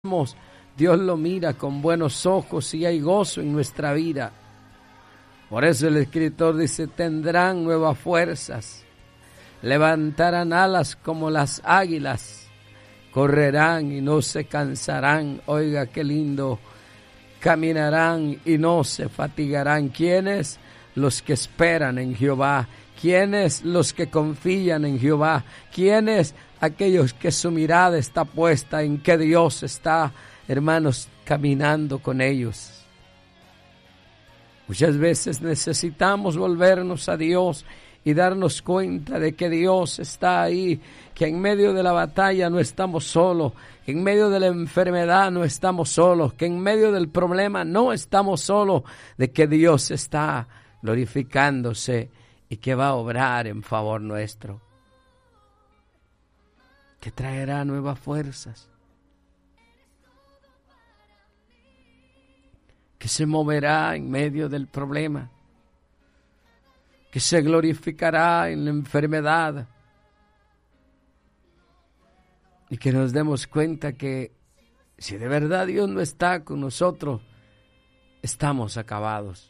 Dios lo mira con buenos ojos y hay gozo en nuestra vida. Por eso el escritor dice, tendrán nuevas fuerzas, levantarán alas como las águilas, correrán y no se cansarán. Oiga qué lindo, caminarán y no se fatigarán. ¿Quiénes? Los que esperan en Jehová. ¿Quiénes? Los que confían en Jehová. ¿Quiénes? Aquellos que su mirada está puesta en que Dios está, hermanos, caminando con ellos. Muchas veces necesitamos volvernos a Dios y darnos cuenta de que Dios está ahí, que en medio de la batalla no estamos solos, que en medio de la enfermedad no estamos solos, que en medio del problema no estamos solos, de que Dios está glorificándose y que va a obrar en favor nuestro, que traerá nuevas fuerzas, que se moverá en medio del problema, que se glorificará en la enfermedad y que nos demos cuenta que si de verdad Dios no está con nosotros, estamos acabados.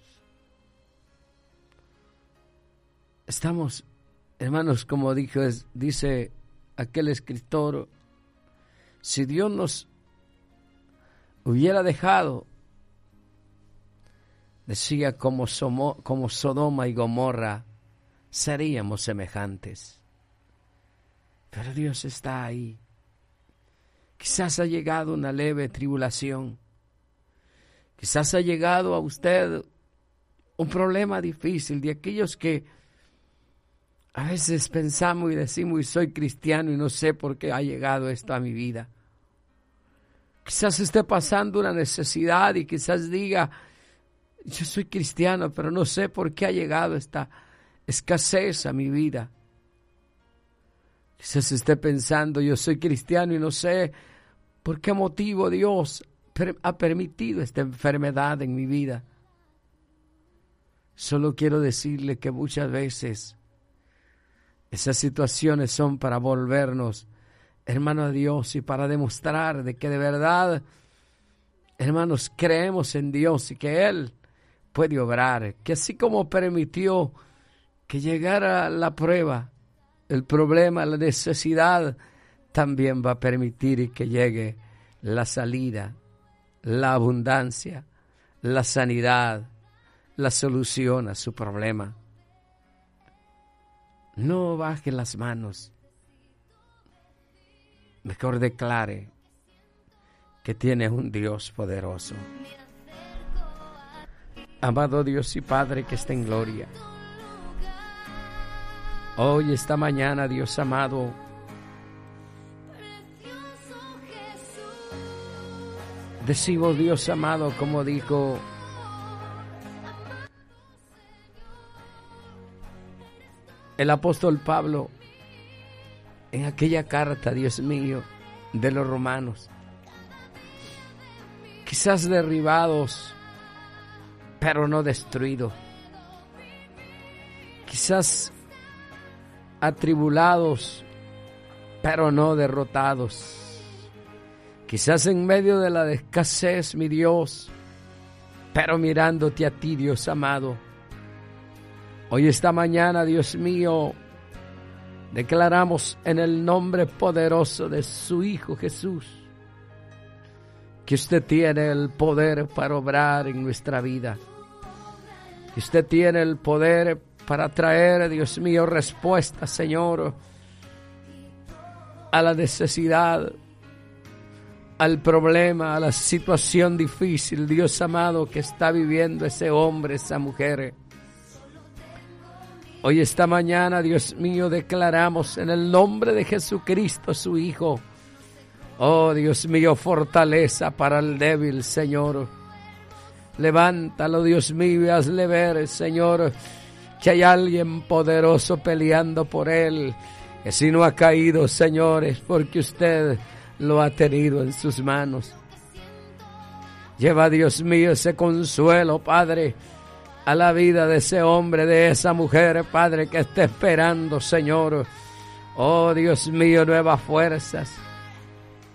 Estamos, hermanos, como dice aquel escritor, si Dios nos hubiera dejado, decía, como Sodoma y Gomorra, seríamos semejantes. Pero Dios está ahí. Quizás ha llegado una leve tribulación. Quizás ha llegado a usted un problema difícil, de aquellos que a veces pensamos y decimos, soy cristiano y no sé por qué ha llegado esto a mi vida. Quizás esté pasando una necesidad y quizás diga, yo soy cristiano, pero no sé por qué ha llegado esta escasez a mi vida. Quizás esté pensando, yo soy cristiano y no sé por qué motivo Dios ha permitido esta enfermedad en mi vida. Solo quiero decirle que muchas veces esas situaciones son para volvernos, hermano, a Dios y para demostrar de que de verdad, hermanos, creemos en Dios y que Él puede obrar, que así como permitió que llegara la prueba, el problema, la necesidad, también va a permitir que llegue la salida, la abundancia, la sanidad, la solución a su problema. No baje las manos, mejor declare que tiene un Dios poderoso. Amado Dios y Padre que está en gloria, hoy, esta mañana, Dios amado, decimos, Dios amado, como dijo el apóstol Pablo en aquella carta, Dios mío, de los romanos, quizás derribados, pero no destruidos, quizás atribulados, pero no derrotados, quizás en medio de la escasez, mi Dios, pero mirándote a ti, Dios amado. Hoy, esta mañana, Dios mío, declaramos en el nombre poderoso de su Hijo Jesús, que usted tiene el poder para obrar en nuestra vida, que usted tiene el poder para traer, Dios mío, respuesta, Señor, a la necesidad, al problema, a la situación difícil, Dios amado, que está viviendo ese hombre, esa mujer. Hoy, esta mañana, Dios mío, declaramos en el nombre de Jesucristo, su Hijo, oh Dios mío, fortaleza para el débil, Señor. Levántalo, Dios mío, y hazle ver, Señor, que hay alguien poderoso peleando por él, que si no ha caído, Señor, es porque usted lo ha tenido en sus manos. Lleva, Dios mío, ese consuelo, Padre, a la vida de ese hombre, de esa mujer, Padre, que está esperando, Señor. Oh, Dios mío, nuevas fuerzas.